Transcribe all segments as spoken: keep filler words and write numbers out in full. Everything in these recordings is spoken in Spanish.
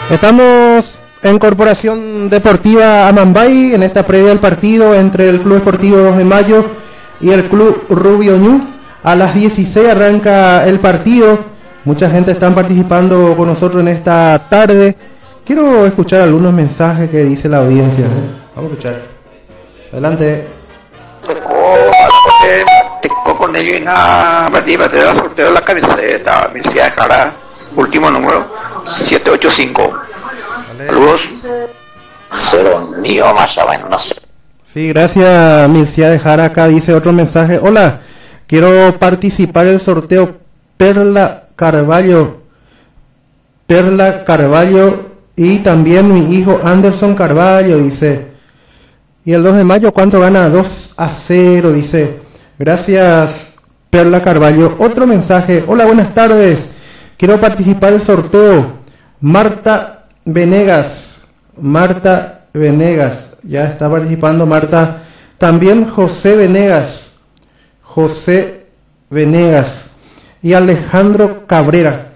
Estamos en Corporación Deportiva Amambay en esta previa del partido entre el Club Esportivo dos de Mayo y el Club Rubio Ñu. A las dieciséis arranca el partido. Mucha gente está participando con nosotros en esta tarde. Quiero escuchar algunos mensajes que dice la audiencia. Vamos a escuchar. Adelante. Tocó con ellos y nada, perdí, me trae el sorteo de la camiseta, Milcia de Jara, último número, siete ocho cinco. Saludos. Cero mío, más o menos, no sé. Sí, gracias, Milcia de Jara. Acá dice otro mensaje. Hola, quiero participar en el sorteo Perla Carballo. Perla Carballo y también mi hijo Anderson Carballo, dice. Y el dos de mayo, ¿cuánto gana? dos a cero, dice. Gracias, Perla Carballo. Otro mensaje. Hola, buenas tardes. Quiero participar en el sorteo. Marta Venegas. Marta Venegas. Ya está participando Marta. También José Venegas. José Venegas. Y Alejandro Cabrera.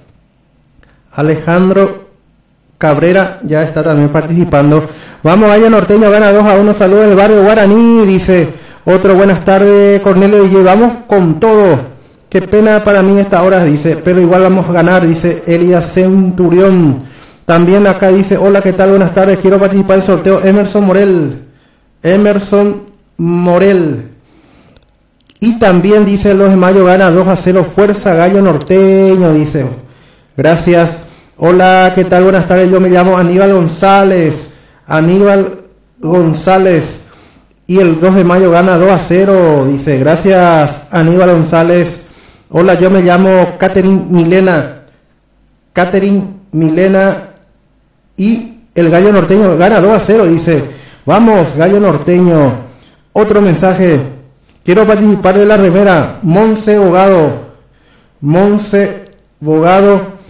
Alejandro Cabrera ya está también participando. Vamos, Gallo Norteño, gana dos a uno. Saludos del barrio Guaraní, dice otro. Buenas tardes, Cornelio Villé. Vamos con todo. Qué pena para mí esta hora, dice, pero igual vamos a ganar, dice Elías Centurión. También acá dice, hola, ¿qué tal? Buenas tardes, quiero participar en el sorteo. Emerson Morel. Emerson Morel. Y también dice el dos de mayo, gana dos a cero. Fuerza Gallo Norteño, dice. Gracias. Hola, ¿qué tal? Buenas tardes, yo me llamo Aníbal González. Aníbal González. Y el dos de mayo gana dos a cero, dice. Gracias, Aníbal González. Hola, yo me llamo Catherine Milena. Catherine Milena. Y el Gallo Norteño gana dos a cero, dice. Vamos, Gallo Norteño. Otro mensaje. Quiero participar de la remera. Monse Bogado. Monse Bogado.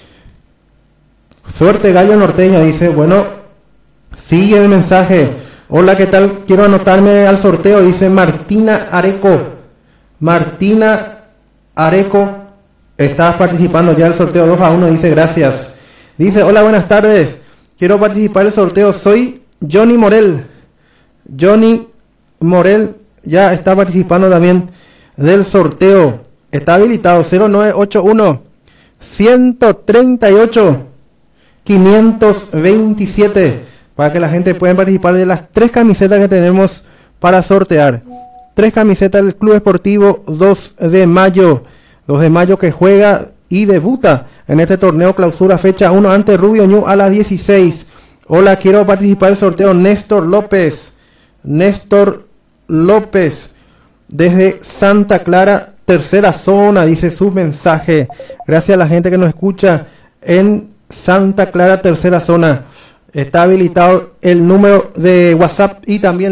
Suerte, Gallo Norteño, dice. Bueno, sigue el mensaje. Hola, ¿qué tal? Quiero anotarme al sorteo, dice Martina Areco. Martina Areco, estás participando ya del sorteo dos a uno, dice gracias. Dice, hola, buenas tardes. Quiero participar del sorteo. Soy Johnny Morel. Johnny Morel ya está participando también del sorteo. Está habilitado cero nueve ocho uno, ciento treinta y ocho, quinientos veintisiete, para que la gente pueda participar de las tres camisetas que tenemos para sortear. Tres camisetas del Club Esportivo dos de mayo. dos de mayo que juega y debuta en este torneo clausura fecha uno ante Rubio Ñu a las dieciséis. Hola, quiero participar del sorteo. Néstor López. Néstor López desde Santa Clara, tercera zona, dice su mensaje. Gracias a la gente que nos escucha en Santa Clara, tercera zona. Está habilitado el número de WhatsApp y también